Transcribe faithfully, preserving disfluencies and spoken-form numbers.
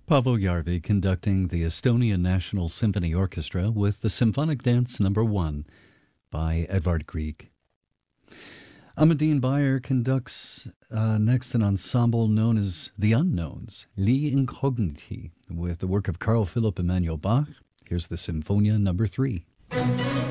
Paavo Järvi conducting the Estonian National Symphony Orchestra with the Symphonic Dance Number One by Edvard Grieg. Amadine Bayer conducts uh, next an ensemble known as The Unknowns, Li Incogniti, with the work of Carl Philipp Emanuel Bach. Here's the Symphonia Number Three.